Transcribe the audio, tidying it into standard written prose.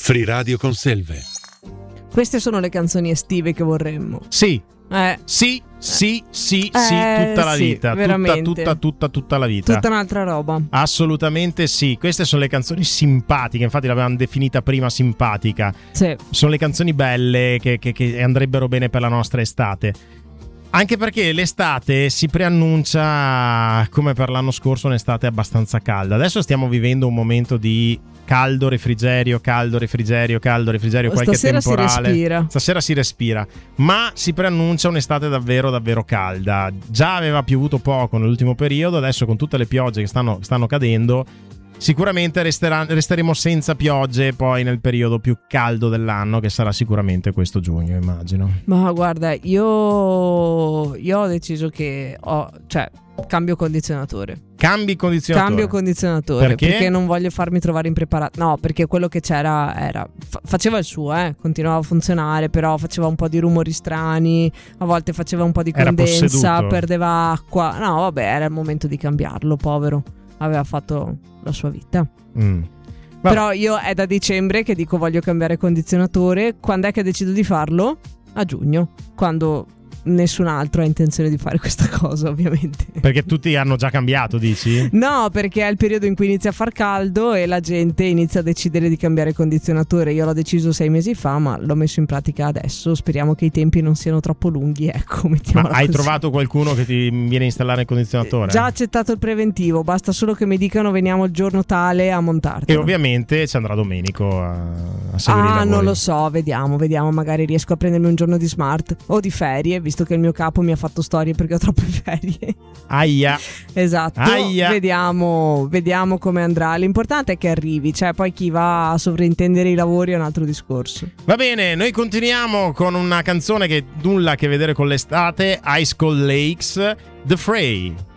Free Radio con Selve. Queste sono le canzoni estive che vorremmo. Sì. Sì, tutta la vita, tutta la vita. Tutta un'altra roba. Assolutamente sì. Queste sono le canzoni simpatiche, infatti l'avevamo definita prima simpatica. Sì. Sono le canzoni belle che andrebbero bene per la nostra estate. Anche perché l'estate si preannuncia, come per l'anno scorso, un'estate abbastanza calda. Adesso stiamo vivendo un momento di caldo, refrigerio, qualche stasera temporale. Stasera si respira, ma si preannuncia un'estate davvero davvero calda. Già aveva piovuto poco nell'ultimo periodo, adesso con tutte le piogge che stanno cadendo, sicuramente resteremo senza piogge poi nel periodo più caldo dell'anno, che sarà sicuramente questo giugno, immagino. Ma guarda, io ho deciso che cambio condizionatore. Cambio condizionatore perché non voglio farmi trovare impreparato. No, perché quello che c'era faceva il suo, continuava a funzionare, però faceva un po' di rumori strani, a volte faceva un po' di condensa, perdeva acqua. No, vabbè, era il momento di cambiarlo, povero. Aveva fatto la sua vita. Però io è da dicembre che dico voglio cambiare condizionatore. Quando è che decido di farlo? A giugno, quando nessun altro ha intenzione di fare questa cosa, ovviamente. Perché tutti hanno già cambiato, dici? No, perché è il periodo in cui inizia a far caldo e la gente inizia a decidere di cambiare condizionatore. Io l'ho deciso 6 mesi fa, ma l'ho messo in pratica adesso. Speriamo che i tempi non siano troppo lunghi, ecco, mettiamola Ma hai così. trovato qualcuno che ti viene a installare il condizionatore? Già accettato il preventivo, basta solo che mi dicano veniamo il giorno tale a montartelo. E ovviamente ci andrà Domenico a seguire i lavori. Non lo so, vediamo, magari riesco a prendermi un giorno di smart o di ferie, visto che il mio capo mi ha fatto storie perché ho troppe ferie. Aia. Esatto. Aia. Vediamo come andrà. L'importante è che arrivi, cioè poi chi va a sovrintendere i lavori è un altro discorso. Va bene, noi continuiamo con una canzone che nulla a che vedere con l'estate, Ice Cold Lakes, The Fray.